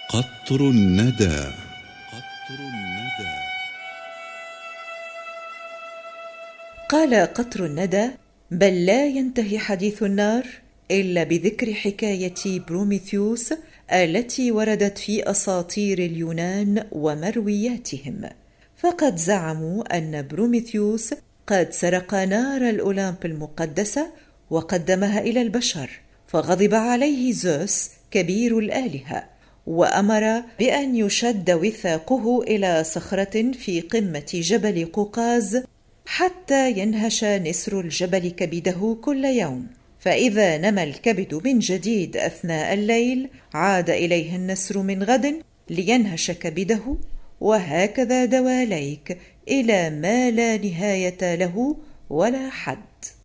قطر الندى. قطر الندى. قال قطر الندى: بل لا ينتهي حديث النار إلا بذكر حكاية بروميثيوس التي وردت في أساطير اليونان ومروياتهم. فقد زعموا أن بروميثيوس قد سرق نار الأولمب المقدسة وقدمها إلى البشر، فغضب عليه زوس كبير الآلهة وأمر بأن يشد وثاقه إلى صخرة في قمة جبل قوقاز حتى ينهش نسر الجبل كبده كل يوم، فإذا نمى الكبد من جديد أثناء الليل عاد إليه النسر من غد لينهش كبده، وهكذا دواليك إلى ما لا نهاية له ولا حد.